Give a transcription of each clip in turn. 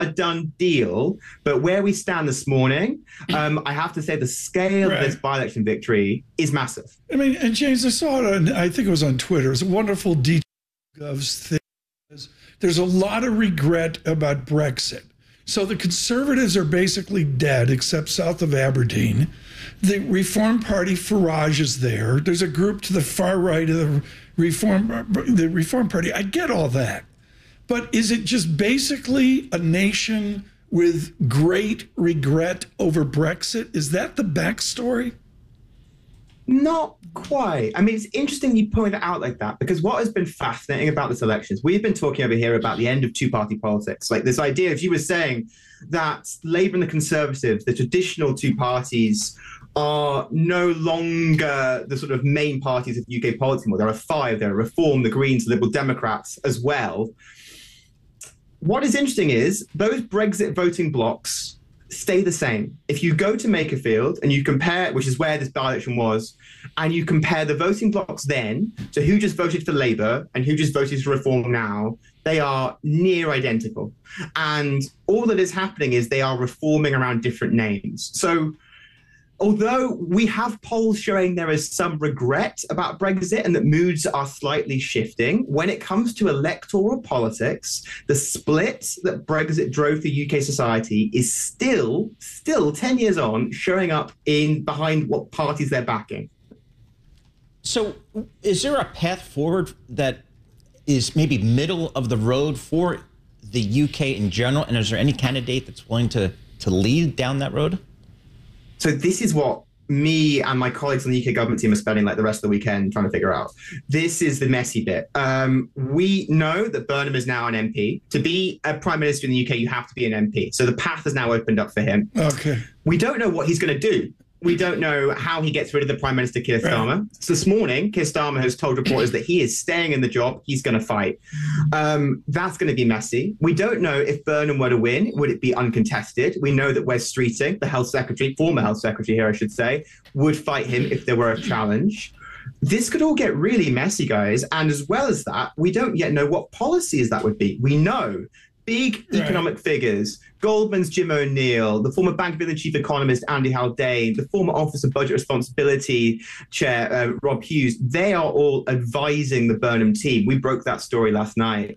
a done deal, but where we stand this morning, I have to say the scale of this by-election victory is massive. I mean, and James, I saw it on, I think it was on Twitter. It's a wonderful DGov's thing. There's a lot of regret about Brexit. So the Conservatives are basically dead, except south of Aberdeen. The Reform Party, Farage, is there. There's a group to the far right of the Reform Party. I get all that. But is it just basically a nation with great regret over Brexit? Is that the backstory? Not quite. I mean, it's interesting you point it out like that, because what has been fascinating about this election is we've been talking over here about the end of two-party politics. Like this idea, if you were saying that Labour and the Conservatives, the traditional two parties, are no longer the sort of main parties of UK politics anymore. There are five. There are Reform, the Greens, the Liberal Democrats as well. What is interesting is those Brexit voting blocs stay the same. If you go to Makerfield and you compare, which is where this by-election was, and you compare the voting blocs then to who just voted for Labour and who just voted for Reform now, they are near identical. And all that is happening is they are reforming around different names. So although we have polls showing there is some regret about Brexit and that moods are slightly shifting, when it comes to electoral politics, the split that Brexit drove to UK society is still 10 years on, showing up in behind what parties they're backing. So is there a path forward that is maybe middle of the road for the UK in general? And is there any candidate that's willing to lead down that road? So this is what me and my colleagues on the UK government team are spending like the rest of the weekend trying to figure out. This is the messy bit. We know that Burnham is now an MP. To be a prime minister in the UK, you have to be an MP. So the path has now opened up for him. Okay. We don't know what he's going to do. We don't know how he gets rid of the Prime Minister, Keir Starmer. So this morning, Keir Starmer has told reporters that he is staying in the job. He's going to fight. That's going to be messy. We don't know if Burnham were to win, would it be uncontested? We know that Wes Streeting, the health secretary, former health secretary here, I should say, would fight him if there were a challenge. This could all get really messy, guys. And as well as that, we don't yet know what policies that would be. We know big economic figures, Goldman's Jim O'Neill, the former Bank of England chief economist Andy Haldane, the former Office of Budget Responsibility chair Rob Hughes, they are all advising the Burnham team. We broke that story last night.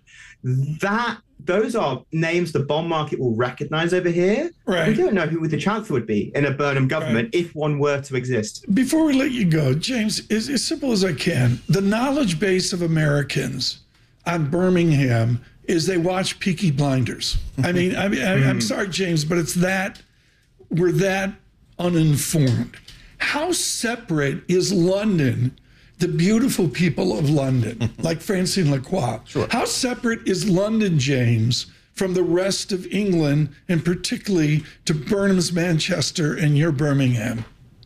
Those are names the bond market will recognize over here. We don't know who the chancellor would be in a Burnham government if one were to exist. Before we let you go, James, as simple as I can, the knowledge base of Americans on Birmingham is they watch Peaky Blinders. I'm sorry, James, but we're that uninformed. How separate is London, the beautiful people of London, like Francine Lacroix? Sure. How separate is London, James, from the rest of England, and particularly to Burnham's Manchester and your Birmingham?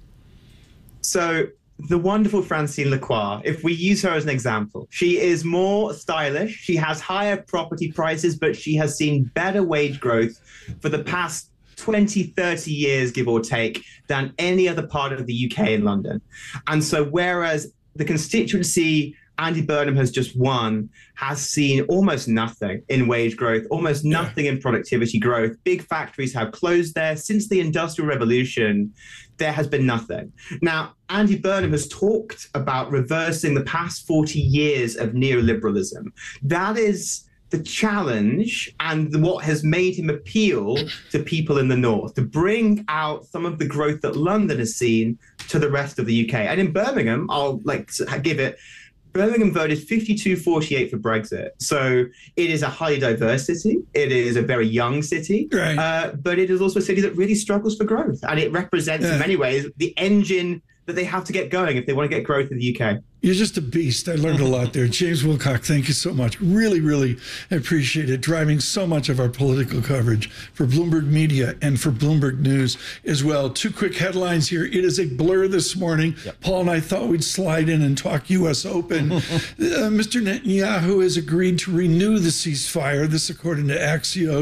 So the wonderful Francine Lacroix, if we use her as an example, she is more stylish. She has higher property prices, but she has seen better wage growth for the past 20, 30 years, give or take, than any other part of the UK in London. And so whereas the constituency Andy Burnham has just won has seen almost nothing in wage growth, almost nothing in productivity growth. Big factories have closed there. Since the Industrial Revolution, there has been nothing. Now, Andy Burnham has talked about reversing the past 40 years of neoliberalism. That is the challenge and what has made him appeal to people in the north, to bring out some of the growth that London has seen to the rest of the UK. And in Birmingham, I'll give it, Birmingham voted 52-48 for Brexit. So it is a highly diverse city. It is a very young city, but it is also a city that really struggles for growth. And it represents in many ways the engine that they have to get going if they want to get growth in the UK. You're just a beast. I learned a lot there. James Wilcock, thank you so much. Really, really appreciate it. Driving so much of our political coverage for Bloomberg Media and for Bloomberg News as well. Two quick headlines here. It is a blur this morning. Paul and I thought we'd slide in and talk U.S. Open. Mr. Netanyahu has agreed to renew the ceasefire. This according to Axios.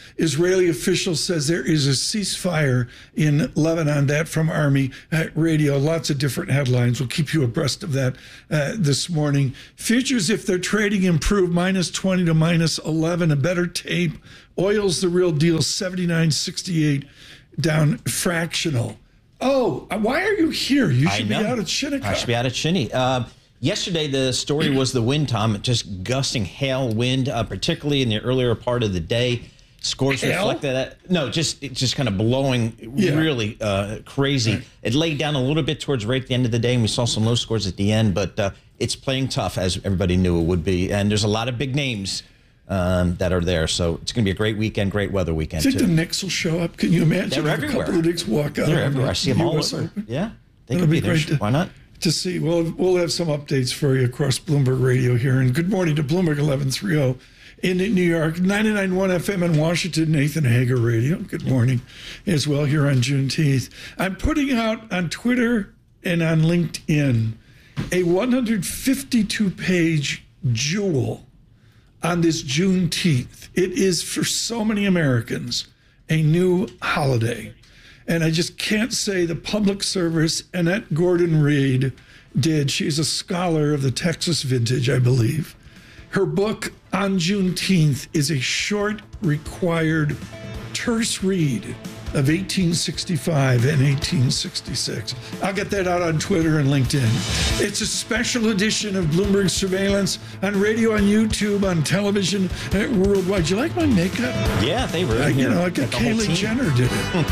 Israeli official says there is a ceasefire in Lebanon. That from Army Radio. Lots of different headlines. We'll keep you abreast of that this morning. Futures, if they're trading, improve -20 to -11. A better tape. Oil's the real deal, 79.68 down fractional. Oh, why are you here? You should be out at Shinnecock. I should be out at Shinny. Yesterday, the story was the wind, Tom. Just gusting hail wind, particularly in the earlier part of the day. Scores reflected that. No, just kind of blowing really crazy. Right. It laid down a little bit towards right at the end of the day, and we saw some low scores at the end. But it's playing tough, as everybody knew it would be. And there's a lot of big names that are there. So it's going to be a great weekend, great weather weekend, I think the Knicks will show up. Can you imagine? They're everywhere. A couple of Knicks walk out. They're everywhere. I see them all over. Open? Yeah, they could be there. Why not? To see. We'll have some updates for you across Bloomberg Radio here. And good morning to Bloomberg 1130 in New York, 99.1 FM in Washington, Nathan Hager Radio. Good morning as well here on Juneteenth. I'm putting out on Twitter and on LinkedIn a 152-page jewel on this Juneteenth. It is, for so many Americans, a new holiday. And I just can't say the public service Annette Gordon-Reed did. She's a scholar of the Texas vintage, I believe. Her book on Juneteenth is a short, required, terse read of 1865 and 1866. I'll get that out on Twitter and LinkedIn. It's a special edition of Bloomberg Surveillance on radio, on YouTube, on television, worldwide. Do you like my makeup? Yeah, they were. Like Kylie Jenner did it.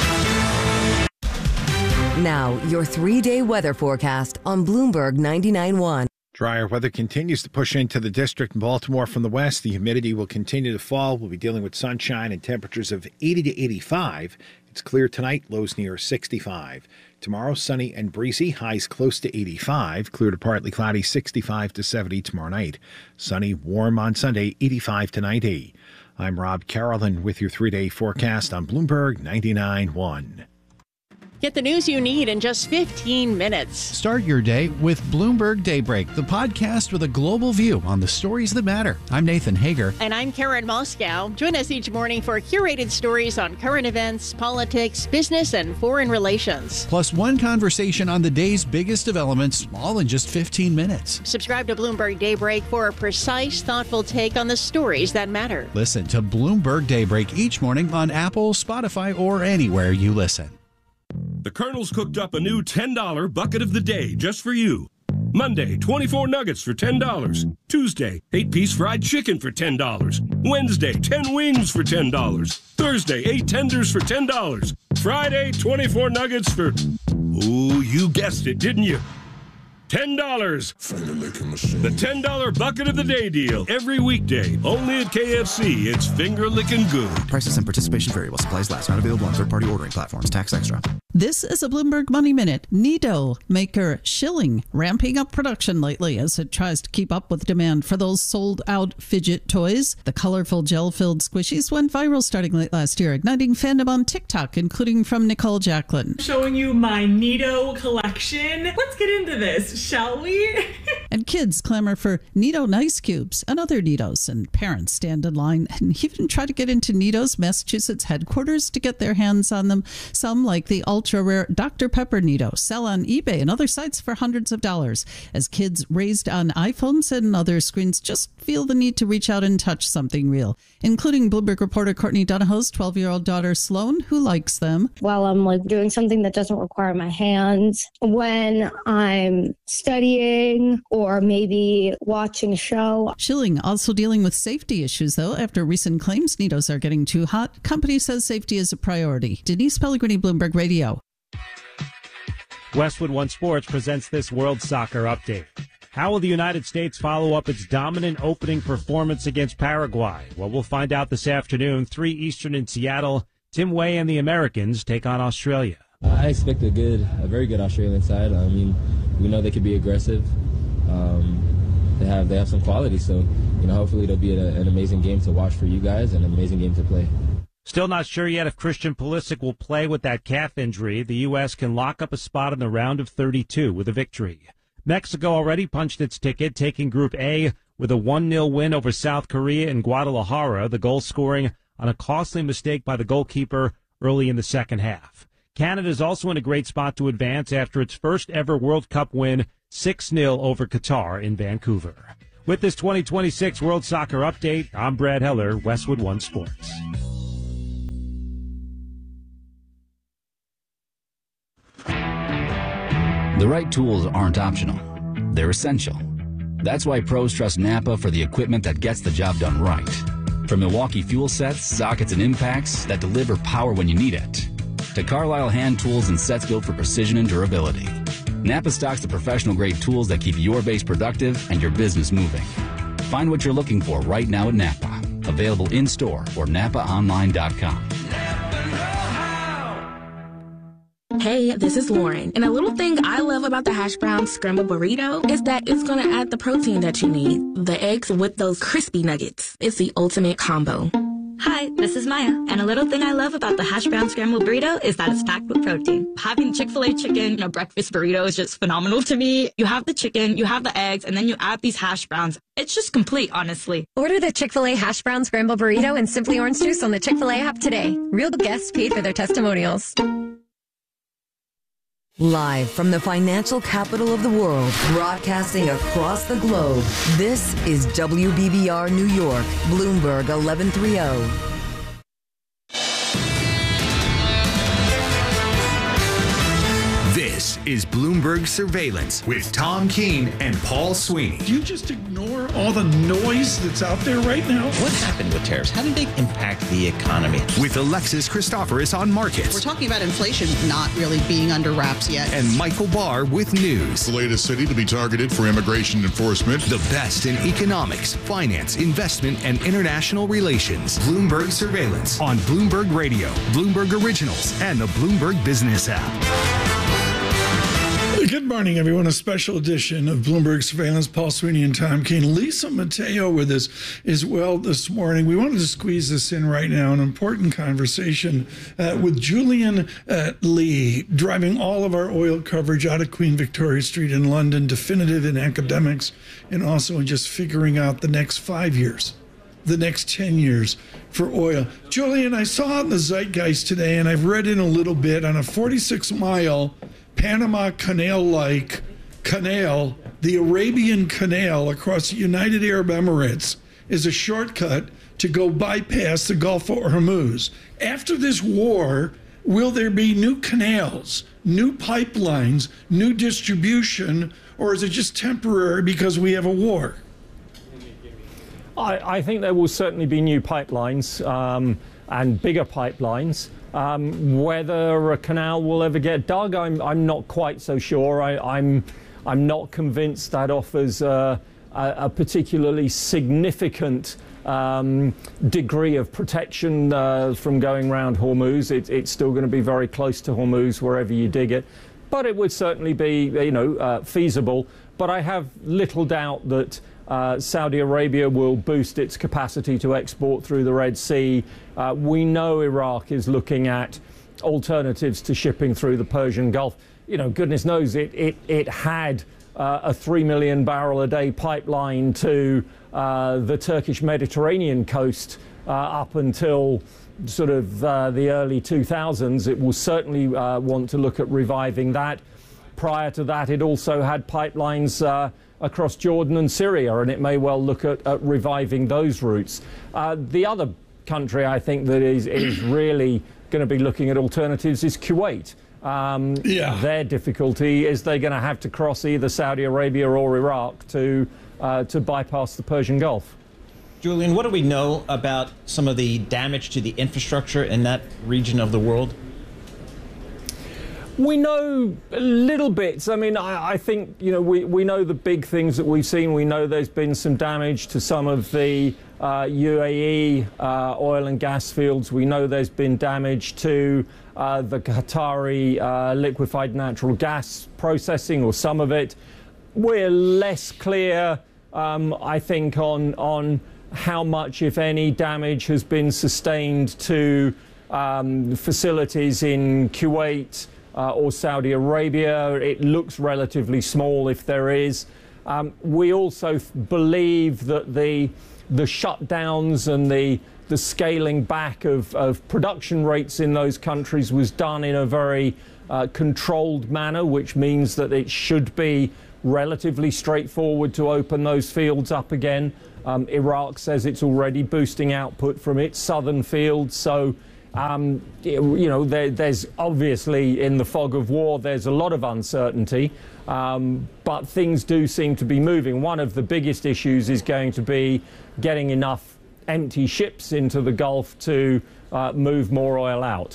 Now, your 3-day weather forecast on Bloomberg 99.1. Drier weather continues to push into the district in Baltimore from the west. The humidity will continue to fall. We'll be dealing with sunshine and temperatures of 80 to 85. It's clear tonight, lows near 65. Tomorrow, sunny and breezy, highs close to 85. Clear to partly cloudy, 65 to 70 tomorrow night. Sunny, warm on Sunday, 85 to 90. I'm Rob Carolyn with your 3-day forecast on Bloomberg 99.1. Get the news you need in just 15 minutes. Start your day with Bloomberg Daybreak, the podcast with a global view on the stories that matter. I'm Nathan Hager. And I'm Karen Moscow. Join us each morning for curated stories on current events, politics, business, and foreign relations. Plus one conversation on the day's biggest developments, all in just 15 minutes. Subscribe to Bloomberg Daybreak for a precise, thoughtful take on the stories that matter. Listen to Bloomberg Daybreak each morning on Apple, Spotify, or anywhere you listen. The Colonel's cooked up a new $10 bucket of the day just for you. Monday, 24 nuggets for $10. Tuesday, 8-piece fried chicken for $10. Wednesday, 10 wings for $10. Thursday, 8 tenders for $10. Friday, 24 nuggets for... Ooh, you guessed it, didn't you? $10. The $10 bucket of the day deal. Every weekday. Only at KFC. It's finger licking good. Prices and participation vary while supplies last. Not available on third-party ordering platforms. Tax extra. This is a Bloomberg Money Minute. Nido maker Schilling ramping up production lately as it tries to keep up with demand for those sold-out fidget toys. The colorful gel-filled squishies went viral starting late last year, igniting fandom on TikTok, including from Nicole Jacqueline. Showing you my Nido collection. Let's get into this, shall we? And kids clamor for Nido Nice Cubes and other Nidos, and parents stand in line and even try to get into Nido's Massachusetts headquarters to get their hands on them. Some, like the ultra-rare Dr. Pepper Nido, sell on eBay and other sites for hundreds of dollars, as kids raised on iPhones and other screens just feel the need to reach out and touch something real, including Bloomberg reporter Courtney Donahoe's 12-year-old daughter Sloan, who likes them. While I'm doing something that doesn't require my hands, when I'm studying or maybe watching a show. Schilling also dealing with safety issues, though, after recent claims Nidos are getting too hot. Company says safety is a priority. Denise Pellegrini, Bloomberg Radio. Westwood One Sports presents this World Soccer Update. How will the United States follow up its dominant opening performance against Paraguay? Well, we'll find out this afternoon. 3 Eastern in Seattle. Tim Way and the Americans take on Australia. I expect a very good Australian side. I mean, we know they could be aggressive. They have some quality, so hopefully it'll be an amazing game to watch for you guys and an amazing game to play. Still not sure yet if Christian Pulisic will play with that calf injury. The U.S. can lock up a spot in the round of 32 with a victory. Mexico already punched its ticket, taking Group A with a 1-0 win over South Korea in Guadalajara. The goal scoring on a costly mistake by the goalkeeper early in the second half. Canada is also in a great spot to advance after its first ever World Cup win, 6-0 over Qatar in Vancouver. With this 2026 World Soccer Update, I'm Brad Heller, Westwood One Sports. The right tools aren't optional. They're essential. That's why pros trust Napa for the equipment that gets the job done right. From Milwaukee fuel sets, sockets, and impacts that deliver power when you need it, to Carlisle hand tools and sets built for precision and durability. Napa stocks the professional-grade tools that keep your base productive and your business moving. Find what you're looking for right now at Napa. Available in-store or NapaOnline.com. Hey, this is Lauren, and a little thing I love about the hash brown scrambled burrito is that it's going to add the protein that you need, the eggs with those crispy nuggets. It's the ultimate combo. Hi, this is Maya, and a little thing I love about the hash brown scrambled burrito is that it's packed with protein. Having Chick-fil-A chicken in a breakfast burrito is just phenomenal to me. You have the chicken, you have the eggs, and then you add these hash browns. It's just complete, honestly. Order the Chick-fil-A hash brown scrambled burrito and Simply Orange Juice on the Chick-fil-A app today. Real guests paid for their testimonials. Live from the financial capital of the world, broadcasting across the globe, this is WBBR New York, Bloomberg 1130. This is Bloomberg Surveillance with Tom Keene and Paul Sweeney. Do you just ignore all the noise that's out there right now? What happened with tariffs? How did they impact the economy? With Alexis Christoforous on markets. We're talking about inflation not really being under wraps yet. And Michael Barr with news. The latest city to be targeted for immigration enforcement. The best in economics, finance, investment, and international relations. Bloomberg Surveillance on Bloomberg Radio, Bloomberg Originals, and the Bloomberg Business app. Good morning, everyone. A special edition of Bloomberg Surveillance. Paul Sweeney and Tom Keene. Lisa Mateo with us as well this morning. We wanted to squeeze this in right now, an important conversation with Julian Lee, driving all of our oil coverage out of Queen Victoria Street in London, definitive in academics, and also in just figuring out the next 5 years, the next 10 years for oil. Julian, I saw in the Zeitgeist today, and I've read in a little bit, on a 46-mile Panama Canal-like canal, the Arabian Canal across the United Arab Emirates is a shortcut to go bypass the Gulf of Hormuz. After this war, will there be new canals, new pipelines, new distribution, or is it just temporary because we have a war? I think there will certainly be new pipelines and bigger pipelines. Whether a canal will ever get dug, I'm not quite so sure. I'm not convinced that offers a particularly significant degree of protection from going around Hormuz. It's still going to be very close to Hormuz wherever you dig it, but it would certainly be, feasible. But I have little doubt that Saudi Arabia will boost its capacity to export through the Red Sea. We know Iraq is looking at alternatives to shipping through the Persian Gulf. Goodness knows it had a 3 million barrel a day pipeline to the Turkish Mediterranean coast up until sort of the early 2000s. It will certainly want to look at reviving that. Prior to that, it also had pipelines across Jordan and Syria, and it may well look at reviving those routes. The other country I think that is really going to be looking at alternatives is Kuwait. Their difficulty is they're going to have to cross either Saudi Arabia or Iraq to bypass the Persian Gulf. Julian, what do we know about some of the damage to the infrastructure in that region of the world? We know little bits. I mean, I think, we know the big things that we've seen. We know there's been some damage to some of the UAE oil and gas fields. We know there's been damage to the Qatari liquefied natural gas processing, or some of it. We're less clear, I think, on how much, if any, damage has been sustained to facilities in Kuwait, or Saudi Arabia. It looks relatively small if there is. We also believe that the shutdowns and the the scaling back of production rates in those countries was done in a very controlled manner, which means that it should be relatively straightforward to open those fields up again. Iraq says it's already boosting output from its southern fields. So, there's obviously, in the fog of war, there's a lot of uncertainty, but things do seem to be moving. One of the biggest issues is going to be getting enough empty ships into the Gulf to move more oil out.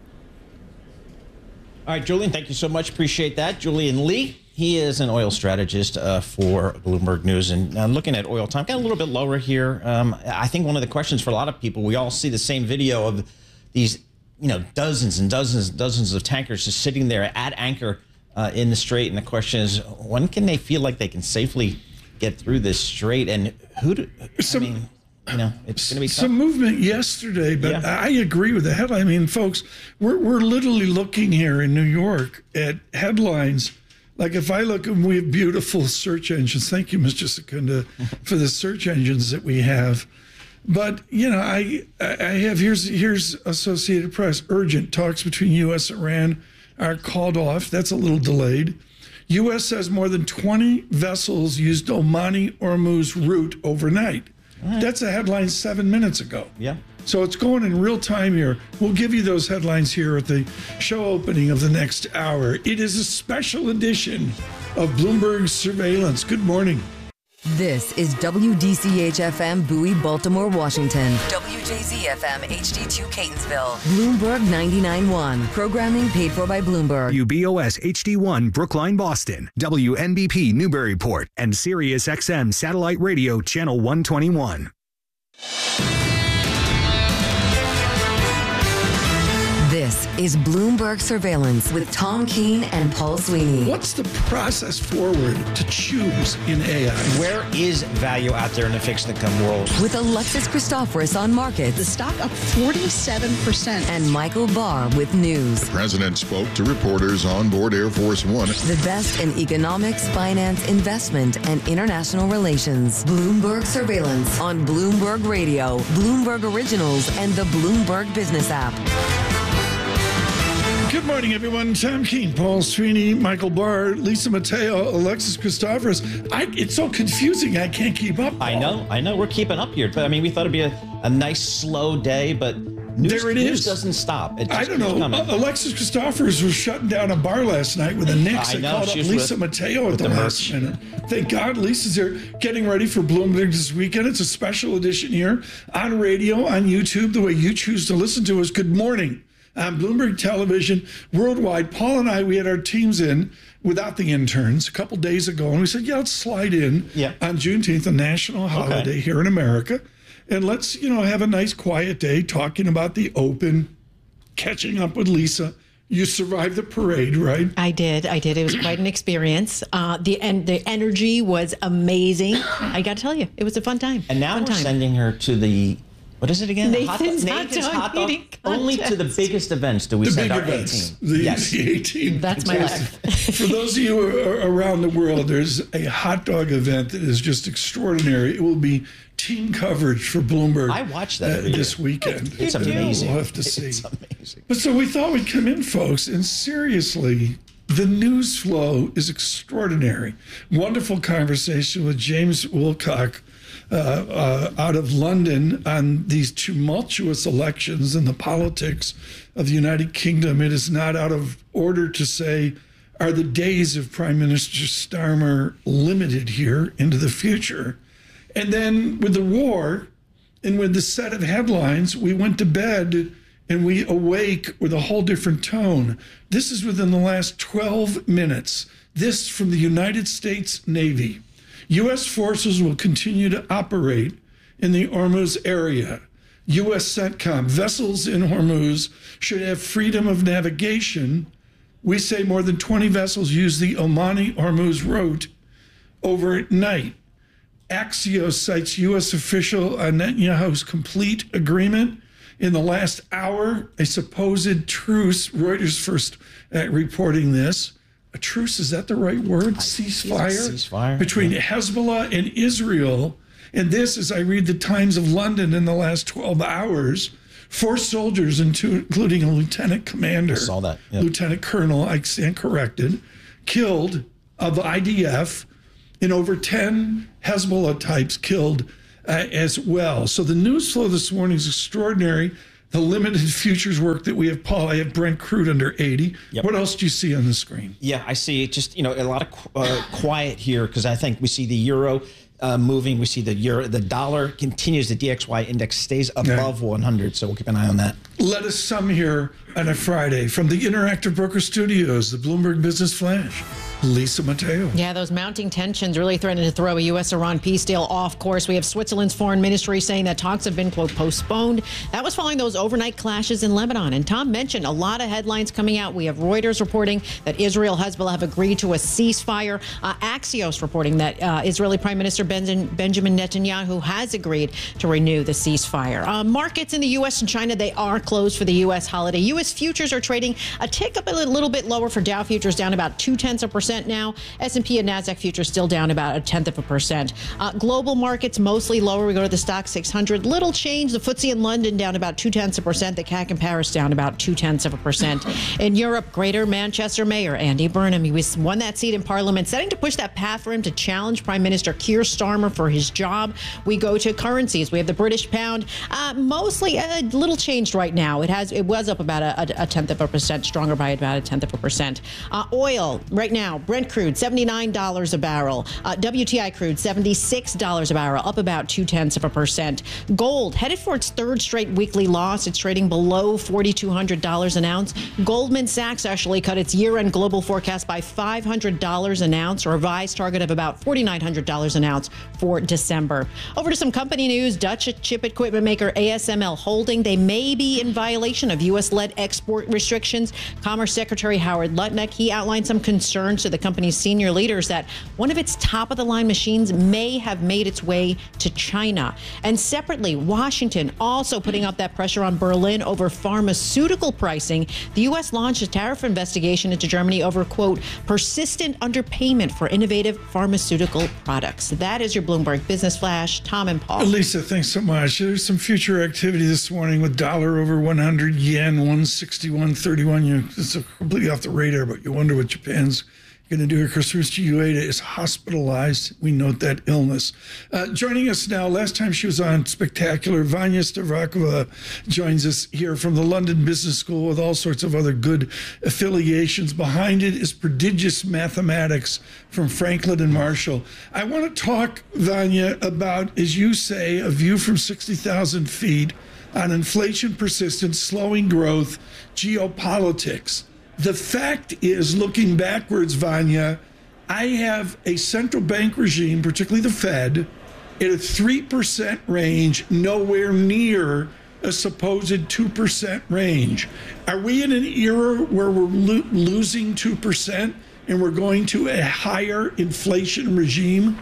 All right, Julian, thank you so much. Appreciate that. Julian Lee, he is an oil strategist for Bloomberg News. And looking at oil time, got a little bit lower here. I think one of the questions for a lot of people, we all see the same video of these, dozens and dozens and dozens of tankers just sitting there at anchor in the strait. And the question is, when can they feel like they can safely get through this strait? And it's going to be tough. Some movement yesterday, but Yeah. I agree with the headline. I mean, folks, we're literally looking here in New York at headlines. Like if I look, and we have beautiful search engines. Thank you, Mr. Secunda, for the search engines that we have. But, I have, here's Associated Press, urgent talks between U.S. and Iran are called off. That's a little delayed. U.S. says more than 20 vessels used Omani-Hormuz route overnight. Right. That's a headline 7 minutes ago. Yeah. So it's going in real time here. We'll give you those headlines here at the show opening of the next hour. It is a special edition of Bloomberg Surveillance. Good morning. This is WDCH-FM Bowie, Baltimore, Washington. WJZ-FM HD2 Catonsville. Bloomberg 99.1. Programming paid for by Bloomberg. WBOS HD1 Brookline, Boston. WNBP Newburyport. And Sirius XM Satellite Radio Channel 121. This is Bloomberg Surveillance with Tom Keene and Paul Sweeney. What's the process forward to choose in AI? Where is value out there in the fixed income world? With Alexis Christoforous on markets. The stock up 47%. And Michael Barr with news. The president spoke to reporters on board Air Force One. The best in economics, finance, investment, and international relations. Bloomberg Surveillance on Bloomberg Radio, Bloomberg Originals, and the Bloomberg Business app. Good morning, everyone. Tom Keene, Paul Sweeney, Michael Barr, Lisa Mateo, Alexis Christoforous. It's so confusing. I can't keep up. I know. We're keeping up here. But I mean, we thought it'd be a nice, slow day, but news doesn't stop. It just I don't know. Alexis Christoforous was shutting down a bar last night with the Knicks. I called up Lisa Mateo at the last minute. Thank God Lisa's here getting ready for Bloomberg this weekend. It's a special edition here on radio, on YouTube, the way you choose to listen to us. Good morning. On Bloomberg Television worldwide. Paul and I, we had our teams in without the interns a couple days ago, and we said, let's slide in on Juneteenth, a national holiday here in America, and let's, have a nice quiet day talking about the Open, catching up with Lisa. You survived the parade, right? I did. It was quite an experience. The energy was amazing. I got to tell you, it was a fun time. And now we're sending her to the... What is it again? Nathan's hot dog only to the biggest events do we send our 18. The 18. That's my life. For those of you who are around the world, there's a hot dog event that is just extraordinary. It will be team coverage for Bloomberg. I watched that this weekend. It's amazing. We'll have to see. It's amazing. But so we thought we'd come in, folks, and seriously, the news flow is extraordinary. Wonderful conversation with James Wilcock out of London on these tumultuous elections and the politics of the United Kingdom. It is not out of order to say, are the days of Prime Minister Starmer limited here into the future? And then with the war and with the set of headlines, we went to bed and we awake with a whole different tone. This is within the last 12 minutes. This from the United States Navy. U.S. forces will continue to operate in the Hormuz area. U.S. CENTCOM vessels in Hormuz should have freedom of navigation. We say more than 20 vessels use the Omani-Hormuz route overnight. Axios cites U.S. official on Netanyahu's complete agreement. In the last hour, a supposed truce, Reuters first reporting this. A truce, is that the right word? Ceasefire? Ceasefire. Between Hezbollah and Israel. And this, as I read the Times of London in the last 12 hours, 4 soldiers, including a lieutenant commander, I saw that. Yep. lieutenant colonel, I stand corrected, killed of IDF, and over 10 Hezbollah types killed as well. So the news flow this morning is extraordinary. The limited futures work that we have, Paul, I have Brent crude under 80. Yep. What else do you see on the screen? Yeah, I see just, a lot of quiet here because I think we see the euro moving. We see the dollar continues. The DXY index stays above 100. So we'll keep an eye on that. Let us sum here on a Friday from the Interactive Broker Studios, the Bloomberg Business Flash. Lisa Mateo. Yeah, those mounting tensions really threatening to throw a U.S.-Iran peace deal off course. We have Switzerland's foreign ministry saying that talks have been, quote, postponed. That was following those overnight clashes in Lebanon. And Tom mentioned a lot of headlines coming out. We have Reuters reporting that Israel, Hezbollah have agreed to a ceasefire. Axios reporting that Israeli Prime Minister Benjamin Netanyahu has agreed to renew the ceasefire. Markets in the U.S. and China, they are closed for the U.S. holiday. U.S. futures are trading a tick up a little bit lower for Dow futures, down about 0.2% now. S&P and NASDAQ futures still down about 0.1%. Global markets mostly lower. We go to the Stock 600. Little change. The FTSE in London down about 0.2%. The CAC in Paris down about 0.2%. In Europe, Greater Manchester Mayor Andy Burnham, he won that seat in Parliament, setting to push that path for him to challenge Prime Minister Keir Starmer for his job. We go to currencies. We have the British pound, mostly a little changed right now. It was up about a 0.1%, stronger by about 0.1%. Oil right now, Brent crude $79 a barrel. WTI crude $76 a barrel, up about 0.2%. Gold headed for its third straight weekly loss. It's trading below $4,200 an ounce. Goldman Sachs actually cut its year-end global forecast by $500 an ounce, a revised target of about $4,900 an ounce for December. Over to some company news. Dutch chip equipment maker ASML Holding, they may be in violation of U.S.-led export restrictions. Commerce Secretary Howard Lutnick, he outlined some concerns to the company's senior leaders that one of its top-of-the-line machines may have made its way to China. And separately, Washington also putting up that pressure on Berlin over pharmaceutical pricing. The U.S. launched a tariff investigation into Germany over, quote, persistent underpayment for innovative pharmaceutical products. That is your Bloomberg Business Flash. Tom and Paul. Lisa, thanks so much. There's some future activity this morning with dollar over 100, yen 161.31. It's completely off the radar, but you wonder what Japan's going to do here. Kazushi Ueda is hospitalized. We note that illness. Joining us now, last time she was on Spectacular, Vanya Stavrakova joins us here from the London Business School with all sorts of other good affiliations. Behind it is prodigious mathematics from Franklin and Marshall. I want to talk, Vanya, about, as you say, a view from 60,000 feet on inflation persistence, slowing growth, geopolitics. The fact is, looking backwards, Vanya, I have a central bank regime, particularly the Fed, at a 3% range, nowhere near a supposed 2% range. Are we in an era where we're losing 2% and we're going to a higher inflation regime?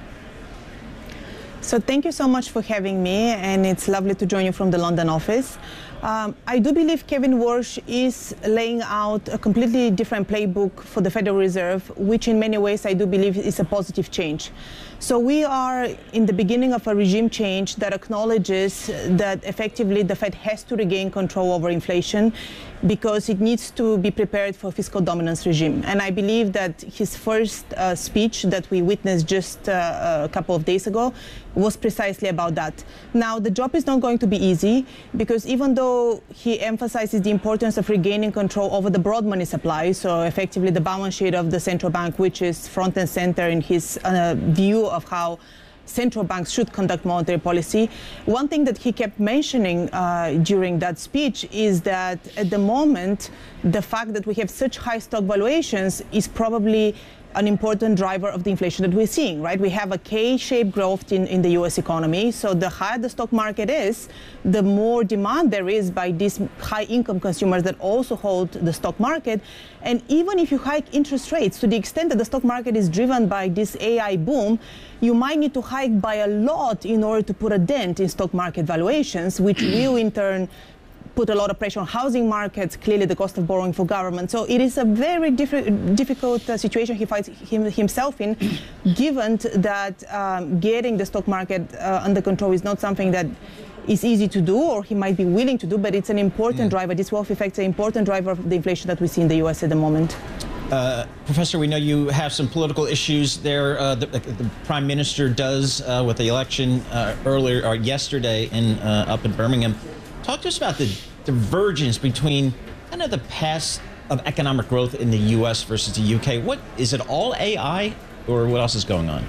So thank you so much for having me, and it's lovely to join you from the London office. I do believe Kevin Warsh is laying out a completely different playbook for the Federal Reserve, which in many ways I do believe is a positive change. So we are in the beginning of a regime change that acknowledges that effectively the Fed has to regain control over inflation because it needs to be prepared for fiscal dominance regime. And I believe that his first speech that we witnessed just a couple of days ago was precisely about that. Now, the job is not going to be easy because even though he emphasizes the importance of regaining control over the broad money supply, so effectively the balance sheet of the central bank, which is front and center in his view of how central banks should conduct monetary policy. One thing that he kept mentioning during that speech is that at the moment, the fact that we have such high stock valuations is probably an important driver of the inflation that we're seeing, right? We have a K-shaped growth in the U.S. economy. So the higher the stock market is, the more demand there is by these high-income consumers that also hold the stock market. And even if you hike interest rates to the extent that the stock market is driven by this AI boom, you might need to hike by a lot in order to put a dent in stock market valuations, which will in turn put a lot of pressure on housing markets, clearly the cost of borrowing for government. So it is a very difficult situation he finds himself in, given that getting the stock market under control is not something that is easy to do, or he might be willing to do, but it's an important driver. This wealth effect is an important driver of the inflation that we see in the U.S. at the moment. Professor, we know you have some political issues there. The Prime Minister does with the election earlier or yesterday up in Birmingham. Talk to us about the divergence between kind of the path of economic growth in the U.S. versus the U.K. What is it, all AI, or what else is going on?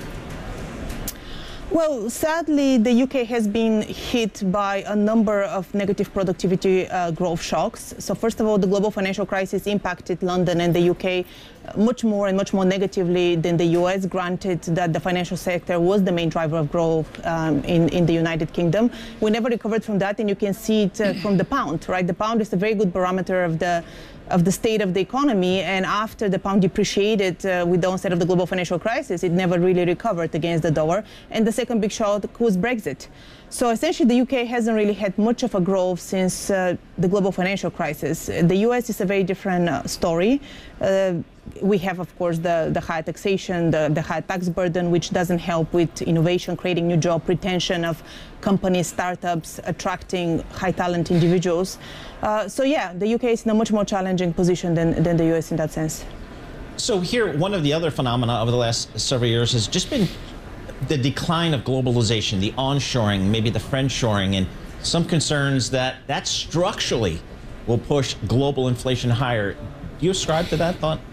Well, sadly, the UK has been hit by a number of negative productivity growth shocks. So first of all, the global financial crisis impacted London and the UK much more negatively than the US, granted that the financial sector was the main driver of growth in the United Kingdom. We never recovered from that, and you can see it from the pound, right? The pound is a very good barometer of the state of the economy, and after the pound depreciated with the onset of the global financial crisis, it never really recovered against the dollar. And the second big shock was Brexit. So essentially, the UK hasn't really had much of a growth since the global financial crisis. The US is a very different story. We have, of course, the high taxation, the high tax burden, which doesn't help with innovation, creating new job, retention of companies, startups, attracting high talent individuals. So yeah, the UK is in a much more challenging position than the US in that sense. So here, one of the other phenomena over the last several years has just been the decline of globalization, the onshoring, maybe the friendshoring, and some concerns that structurally will push global inflation higher. Do you ascribe to that thought?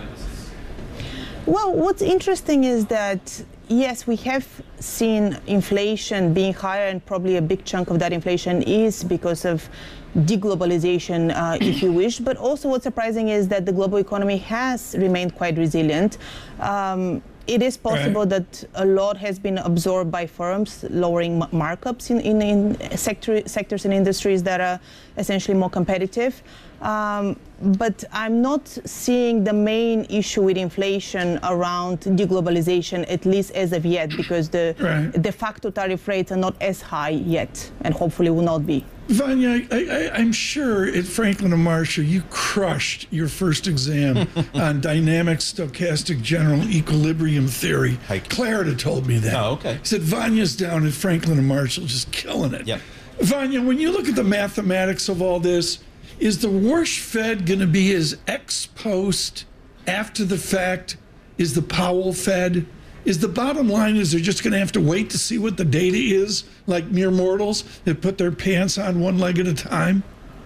Well, what's interesting is that, yes, we have seen inflation being higher, and probably a big chunk of that inflation is because of deglobalization, if you wish. But also what's surprising is that the global economy has remained quite resilient. It is possible that a lot has been absorbed by firms, lowering markups in sectors and industries that are essentially more competitive. But I'm not seeing the main issue with inflation around deglobalization, at least as of yet, because the de facto tariff rates are not as high yet, and hopefully will not be. Vanya, I'm sure at Franklin and Marshall you crushed your first exam on dynamic stochastic general equilibrium theory. Clarida told me that. Oh, okay. He said Vanya's down at Franklin and Marshall just killing it. Yep. Vanya, when you look at the mathematics of all this, is the Warsh Fed going to be as ex post, after the fact, is the Powell Fed? Is the bottom line is they're just going to have to wait to see what the data is, like mere mortals that put their pants on one leg at a time?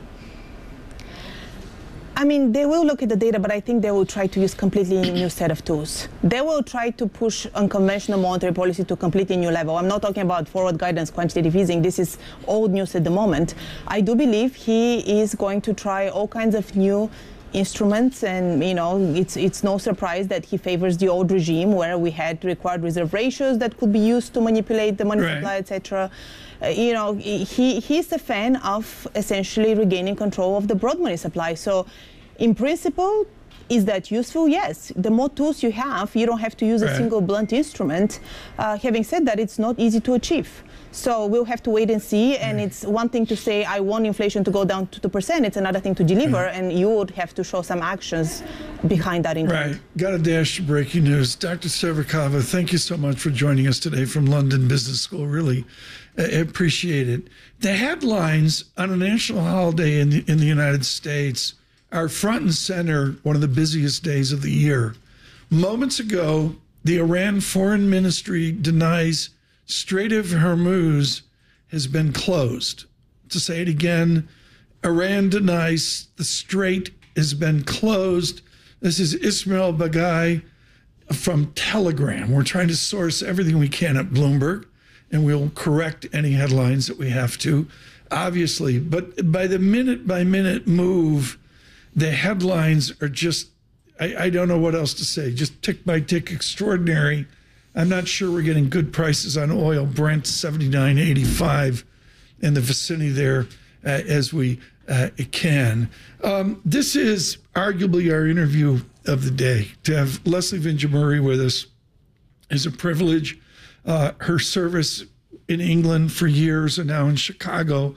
I mean, they will look at the data, but I think they will try to use completely a new set of tools. They will try to push unconventional monetary policy to a completely new level. I'm not talking about forward guidance, quantitative easing. This is old news at the moment. I do believe he is going to try all kinds of new instruments, and it's no surprise that he favors the old regime where we had required reserve ratios that could be used to manipulate the money supply, etc. He's a fan of essentially regaining control of the broad money supply. So in principle, is that useful? Yes. The more tools you have, you don't have to use a single blunt instrument. Having said that, it's not easy to achieve. So we'll have to wait and see. And it's one thing to say, I want inflation to go down to 2%. It's another thing to deliver. And you would have to show some actions behind that intent. Got to dash to breaking news. Dr. Severkova, thank you so much for joining us today from London Business School. Really appreciate it. The headlines on a national holiday in the United States are front and center, one of the busiest days of the year. Moments ago, the Iran Foreign Ministry denies Strait of Hormuz has been closed. To say it again, Iran denies the strait has been closed. This is Ismail Baghai from Telegram. We're trying to source everything we can at Bloomberg, and we'll correct any headlines that we have to, obviously. But by the minute-by-minute move, the headlines are just, I don't know what else to say, just tick by tick extraordinary. I'm not sure we're getting good prices on oil. Brent $79.85 in the vicinity there as we can. This is arguably our interview of the day. To have Leslie Vinjamuri with us is a privilege. Her service in England for years and now in Chicago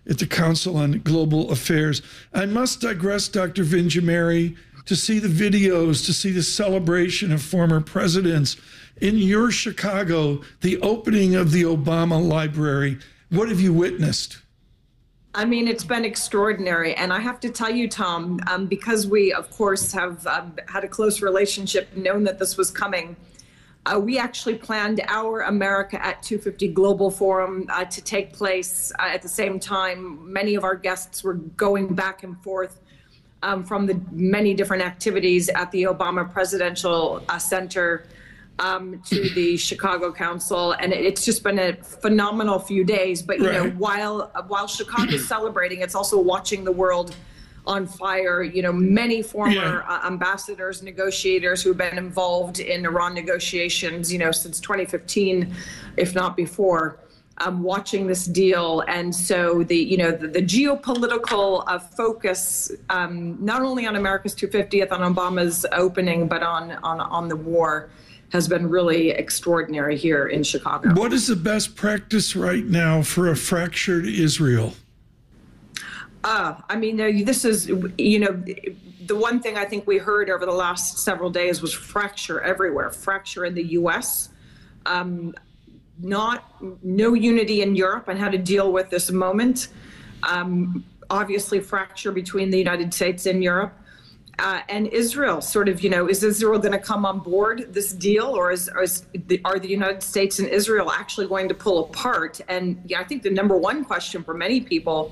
at the Council on Global Affairs. I must digress, Dr. Vinjameri, to see the videos, to see the celebration of former presidents. In your Chicago, the opening of the Obama Library, what have you witnessed? I mean, it's been extraordinary. And I have to tell you, Tom, because we, of course, have had a close relationship, known that this was coming, we actually planned our America at 250 Global Forum to take place at the same time. Many of our guests were going back and forth from the many different activities at the Obama Presidential Center to the Chicago Council, and it's just been a phenomenal few days. But you know, while Chicago's celebrating, it's also watching the world on fire. You know, many former ambassadors, negotiators who've been involved in Iran negotiations, you know, since 2015, if not before, watching this deal. And so the geopolitical focus, not only on America's 250th, on Obama's opening, but on the war, has been really extraordinary here in Chicago. What is the best practice right now for a fractured Israel? I mean, this is, you know, the one thing I think we heard over the last several days was fracture everywhere. Fracture in the U.S., no unity in Europe on how to deal with this moment. Obviously, fracture between the United States and Europe. And Israel, sort of, you know, is Israel going to come on board this deal, or are the United States and Israel actually going to pull apart? And yeah, I think the number one question for many people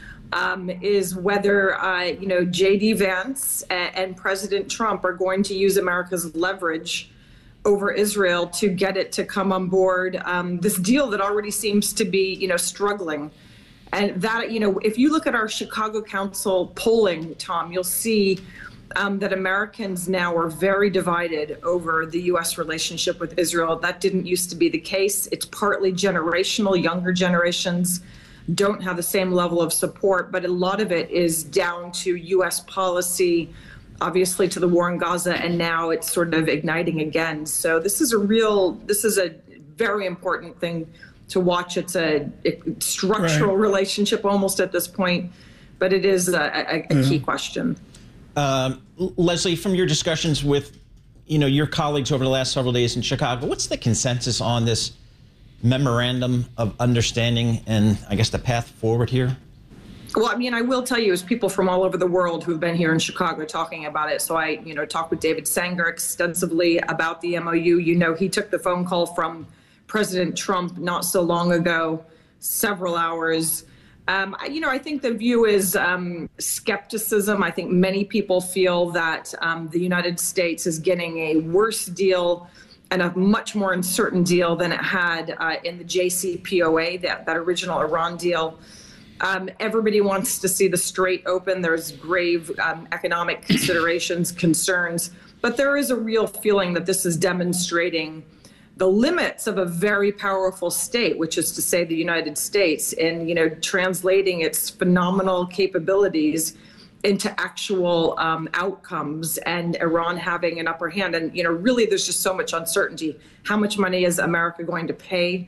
is whether, you know, J.D. Vance and President Trump are going to use America's leverage over Israel to get it to come on board this deal that already seems to be, you know, struggling. And that, you know, if you look at our Chicago Council polling, Tom, you'll see that Americans now are very divided over the U.S. relationship with Israel. That didn't used to be the case. It's partly generational. Younger generations don't have the same level of support, but a lot of it is down to U.S. policy, obviously to the war in Gaza, and now it's sort of igniting again. So this is a very important thing to watch. It's a structural relationship almost at this point, but it is a key question. Leslie, from your discussions with, you know, your colleagues over the last several days in Chicago, what's the consensus on this memorandum of understanding and, I guess, the path forward here? Well, I mean, I will tell you, as people from all over the world who've been here in Chicago talking about it. So I, you know, talked with David Sanger extensively about the MOU. You know, he took the phone call from President Trump not so long ago, several hours. You know, I think the view is skepticism. I think many people feel that the United States is getting a worse deal and a much more uncertain deal than it had in the JCPOA, that original Iran deal. Everybody wants to see the Strait open. There's grave economic considerations, concerns, but there is a real feeling that this is demonstrating the limits of a very powerful state, which is to say the United States, in, you know, translating its phenomenal capabilities into actual outcomes, and Iran having an upper hand. And, you know, really there's just so much uncertainty. How much money is America going to pay?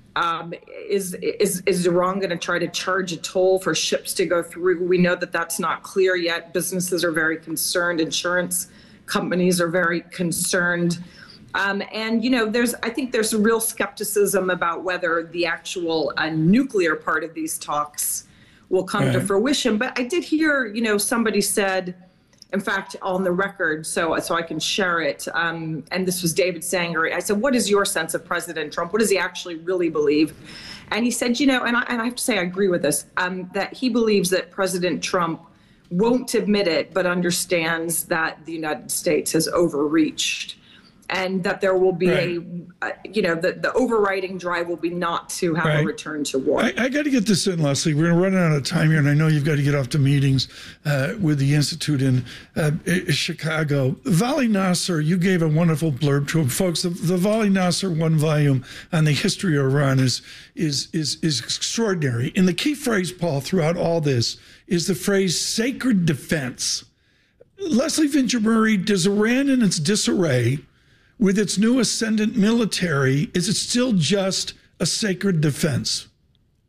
Is Iran going to try to charge a toll for ships to go through? We know that that's not clear yet. Businesses are very concerned. Insurance companies are very concerned. And, you know, I think there's a real skepticism about whether the actual nuclear part of these talks will come to fruition. But I did hear, you know, somebody said, in fact, on the record, so I can share it, and this was David Sanger. I said, what is your sense of President Trump? What does he actually really believe? And he said, you know, and I have to say I agree with this, that he believes that President Trump won't admit it, but understands that the United States has overreached, and that there will be you know, the overriding drive will be not to have a return to war. I got to get this in, Leslie. We're going to run out of time here, and I know you've got to get off to meetings with the Institute in Chicago. Vali Nasr, you gave a wonderful blurb to him. Folks, the Vali Nasr one volume on the history of Iran is extraordinary. And the key phrase, Paul, throughout all this is the phrase sacred defense. Leslie Vinjameri, does Iran in its disarray, with its new ascendant military, is it still just a sacred defense?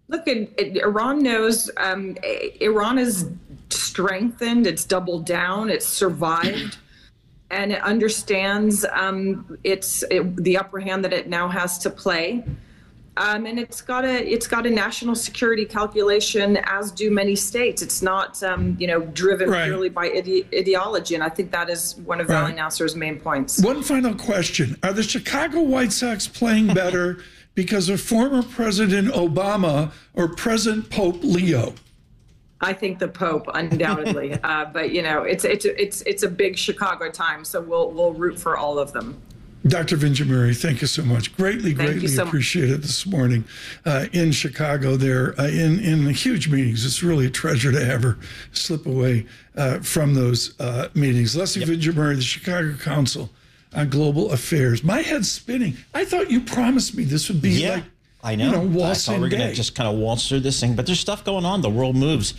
Look, Iran knows Iran is strengthened, it's doubled down, it's survived, and it understands the upper hand that it now has to play. And it's got a national security calculation, as do many states. It's not driven purely by ideology, and I think that is one of Vali Nasser's main points. One final question: are the Chicago White Sox playing better because of former President Obama or present Pope Leo? I think the Pope, undoubtedly, but it's a big Chicago time, so we'll root for all of them. Dr. Vinjamuri, thank you so much. Greatly appreciate it this morning in Chicago there in the huge meetings. It's really a treasure to have her slip away from those meetings. Leslie Vinjamuri, the Chicago Council on Global Affairs. My head's spinning. I thought you promised me this would be like, I know. Waltzing I thought we're going to just kind of waltz through this thing, but there's stuff going on. The world moves.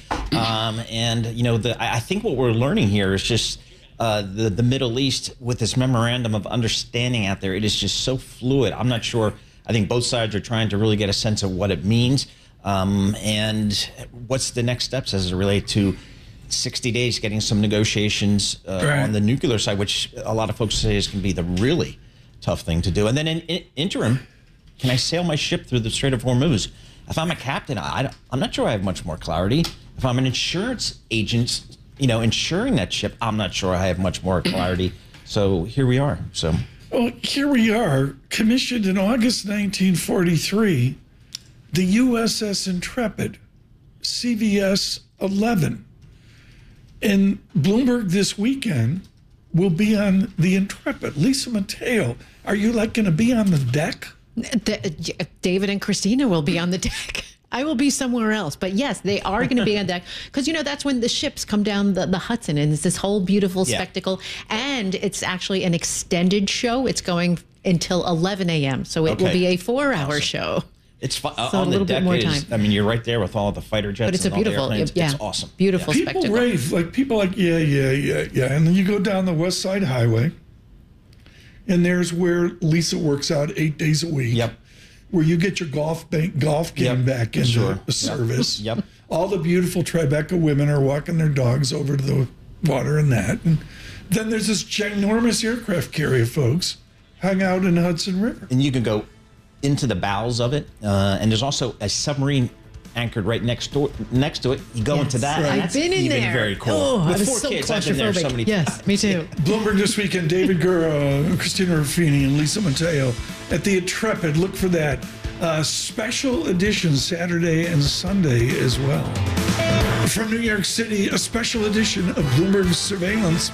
I think what we're learning here is just the Middle East with this memorandum of understanding out there. It is just so fluid. I'm not sure. I think both sides are trying to really get a sense of what it means and what's the next steps as it relates to 60 days getting some negotiations on the nuclear side, which a lot of folks say is going to be the really tough thing to do. And then in interim, can I sail my ship through the Strait of Hormuz? If I'm a captain, I'm not sure I have much more clarity. If I'm an insurance agent, insuring that ship, I'm not sure I have much more clarity. So here we are. Well, here we are, commissioned in August 1943, the USS Intrepid, CVS 11. And Bloomberg this weekend will be on the Intrepid. Lisa Mateo, are you going to be on the deck? David and Christina will be on the deck. I will be somewhere else. But yes, they are going to be on deck because, that's when the ships come down the Hudson and it's this whole beautiful spectacle. And it's actually an extended show. It's going until 11 a.m. So it will be a 4-hour show. It's fun. So on the deck you're right there with all the fighter jets. But it's and a beautiful, all the airplanes. It's awesome. Beautiful spectacle. People rave. People yeah. And then you go down the West Side Highway. And there's where Lisa works out 8 days a week. Yep. Where you get your golf game back into service. Yep. All the beautiful Tribeca women are walking their dogs over to the water and that. And then there's this ginormous aircraft carrier, folks, hung out in the Hudson River. And you can go into the bowels of it. And there's also a submarine anchored right next to it. You go into that. Right. I've been in even there. Very cool. Oh, With I was 4 so kids, I've been there so many times. Yes, me too. Bloomberg this weekend, David Gura, Christina Ruffini, and Lisa Mateo at the Intrepid. Look for that. Special edition Saturday and Sunday as well. From New York City, a special edition of Bloomberg Surveillance.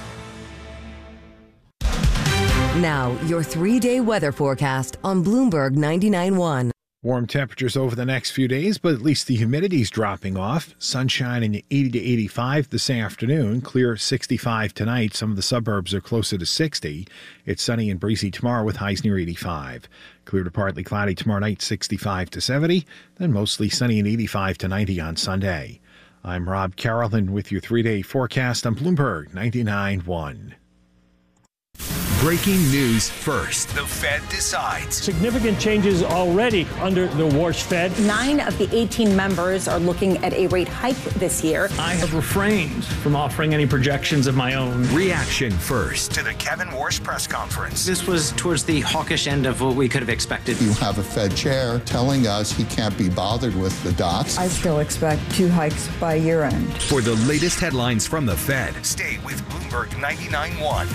Now, your 3-day weather forecast on Bloomberg 99.1. Warm temperatures over the next few days, but at least the humidity's dropping off. Sunshine in 80 to 85 this afternoon. Clear 65 tonight. Some of the suburbs are closer to 60. It's sunny and breezy tomorrow with highs near 85. Clear to partly cloudy tomorrow night, 65 to 70. Then mostly sunny and 85 to 90 on Sunday. I'm Rob Carolyn with your 3-day forecast on Bloomberg 99.1. Breaking news first. The Fed decides. Significant changes already under the Warsh Fed. 9 of the 18 members are looking at a rate hike this year. I have refrained from offering any projections of my own. Reaction first to the Kevin Warsh press conference. This was towards the hawkish end of what we could have expected. You have a Fed chair telling us he can't be bothered with the dots. I still expect 2 hikes by year end. For the latest headlines from the Fed, stay with Bloomberg 99.1.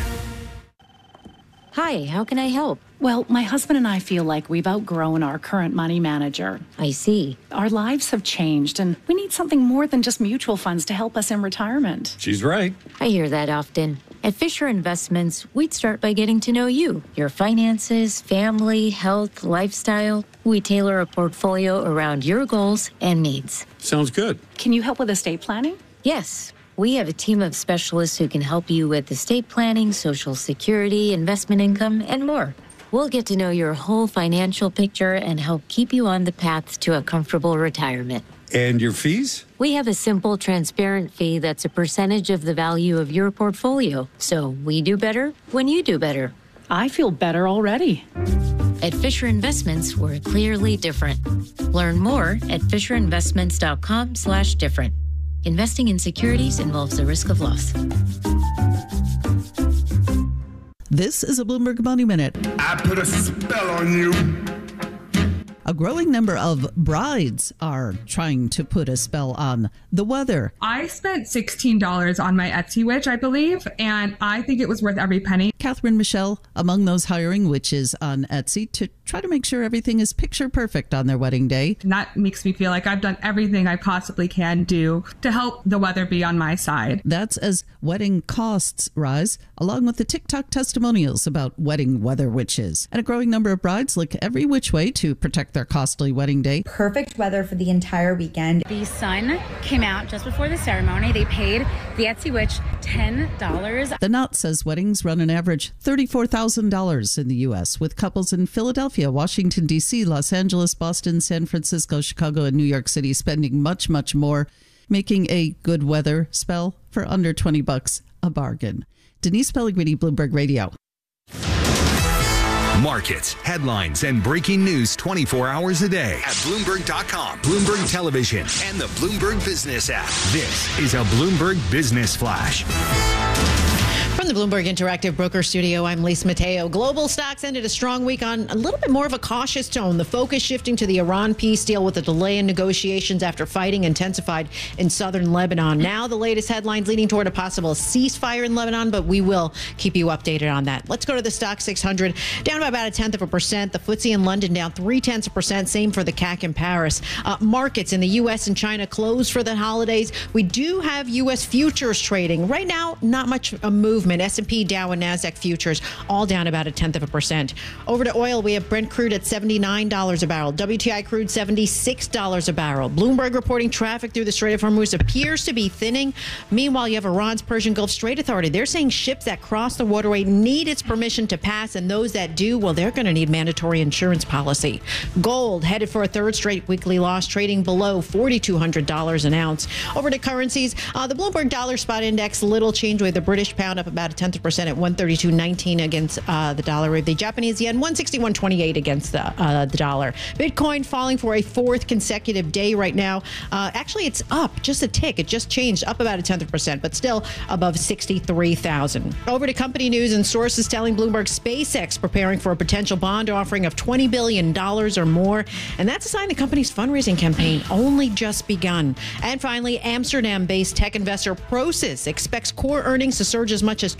Hi, how can I help? Well, my husband and I feel like we've outgrown our current money manager. I see. Our lives have changed, and we need something more than just mutual funds to help us in retirement. She's right. I hear that often. At Fisher Investments, we'd start by getting to know you, your finances, family, health, lifestyle. We tailor a portfolio around your goals and needs. Sounds good. Can you help with estate planning? Yes. We have a team of specialists who can help you with estate planning, Social Security, investment income, and more. We'll get to know your whole financial picture and help keep you on the path to a comfortable retirement. And your fees? We have a simple, transparent fee that's a percentage of the value of your portfolio. So we do better when you do better. I feel better already. At Fisher Investments, we're clearly different. Learn more at fisherinvestments.com/different. Investing in securities involves the risk of loss. This is a Bloomberg Money Minute. I put a spell on you. A growing number of brides are trying to put a spell on the weather. I spent $16 on my Etsy witch, I believe, and I think it was worth every penny. Catherine Michelle, among those hiring witches on Etsy to try to make sure everything is picture perfect on their wedding day. And that makes me feel like I've done everything I possibly can do to help the weather be on my side. That's as wedding costs rise, along with the TikTok testimonials about wedding weather witches. And a growing number of brides look every which way to protect their costly wedding day. Perfect weather for the entire weekend. The sun came out just before the ceremony. They paid the Etsy witch $10. The Knot says weddings run an average $34,000 in the U.S., with couples in Philadelphia, Washington, D.C., Los Angeles, Boston, San Francisco, Chicago, and New York City spending much, much more, making a good weather spell for under $20 a bargain. Denise Pellegrini, Bloomberg Radio. Markets, headlines, and breaking news 24 hours a day at Bloomberg.com, Bloomberg Television, and the Bloomberg Business app. This is a Bloomberg Business Flash. From the Bloomberg Interactive Broker Studio, I'm Lisa Mateo. Global stocks ended a strong week on a little bit more of a cautious tone. The focus shifting to the Iran peace deal with a delay in negotiations after fighting intensified in southern Lebanon. Now the latest headlines leading toward a possible ceasefire in Lebanon, but we will keep you updated on that. Let's go to the Stock 600, down by about 0.1%. The FTSE in London down 0.3%. Same for the CAC in Paris. Markets in the U.S. and China closed for the holidays. We do have U.S. futures trading. Right now, not much a movement. S&P, Dow, and NASDAQ futures all down about 0.1%. Over to oil, we have Brent crude at $79 a barrel. WTI crude $76 a barrel. Bloomberg reporting traffic through the Strait of Hormuz appears to be thinning. Meanwhile, you have Iran's Persian Gulf Strait Authority. They're saying ships that cross the waterway need its permission to pass, and those that do, well, they're going to need mandatory insurance policy. Gold headed for a third straight weekly loss, trading below $4,200 an ounce. Over to currencies, the Bloomberg Dollar Spot Index, little change with the British pound up about 0.1% at 132.19 against the dollar. The Japanese yen 161.28 against the dollar. Bitcoin falling for a fourth consecutive day right now. Actually, it's up just a tick. It just changed up about 0.1%, but still above 63,000. Over to company news and sources telling Bloomberg SpaceX preparing for a potential bond offering of $20 billion or more. And that's a sign the company's fundraising campaign only just begun. And finally, Amsterdam-based tech investor Prosus expects core earnings to surge as much as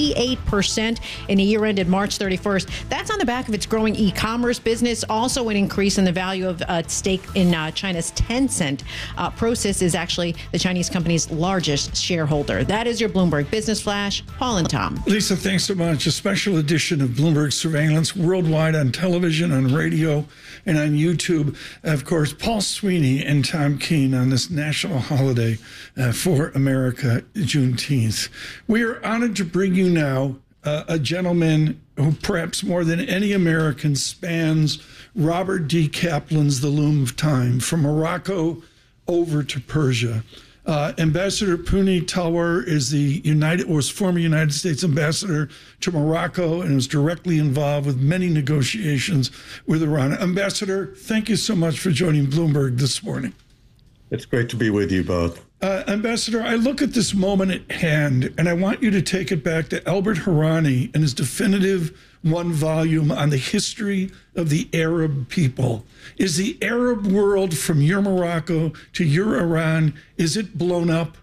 28% in a year ended March 31st. That's on the back of its growing e-commerce business, also an increase in the value of its stake in China's Tencent. Prosus is actually the Chinese company's largest shareholder. That is your Bloomberg Business Flash. Paul and Tom. Lisa, thanks so much. A special edition of Bloomberg Surveillance worldwide on television, on radio, and on YouTube. Of course, Paul Sweeney and Tom Keene on this national holiday for America, Juneteenth. We are honored to bring you now a gentleman who perhaps more than any American spans Robert D. Kaplan's The Loom of Time, from Morocco over to Persia. Ambassador Puni Talwar was former United States ambassador to Morocco and was directly involved with many negotiations with Iran. Ambassador, thank you so much for joining Bloomberg this morning. It's great to be with you both. Ambassador, I look at this moment at hand, and I want you to take it back to Albert Hourani and his definitive one volume on the history of the Arab people. Is the Arab world, from your Morocco to your Iran, is it blown up?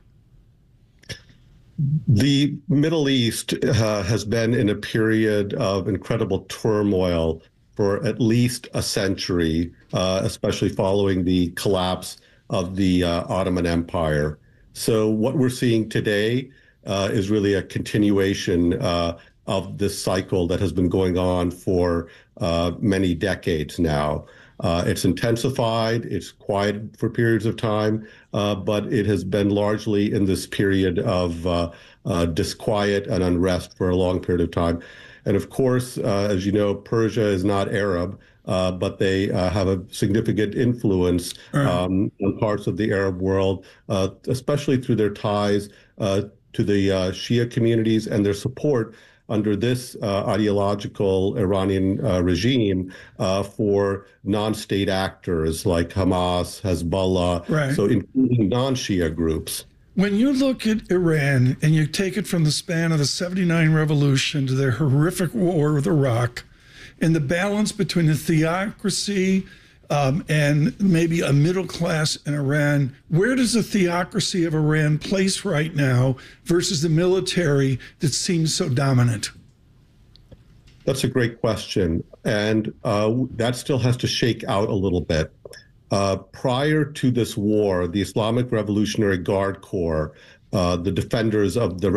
The Middle East has been in a period of incredible turmoil for at least a century, especially following the collapse of the Ottoman Empire. So what we're seeing today is really a continuation of this cycle that has been going on for many decades now. It's intensified, it's quiet for periods of time, but it has been largely in this period of disquiet and unrest for a long period of time. And of course, as you know, Persia is not Arab, but they have a significant influence in parts of the Arab world, especially through their ties to the Shia communities and their support under this ideological Iranian regime for non-state actors like Hamas, Hezbollah, Right. so including non-Shia groups. When you look at Iran and you take it from the span of the 79 revolution to their horrific war with Iraq, and the balance between the theocracy and maybe a middle class in Iran, where does the theocracy of Iran place right now versus the military that seems so dominant? That's a great question. And that still has to shake out a little bit. Prior to this war, the Islamic Revolutionary Guard Corps, the defenders of the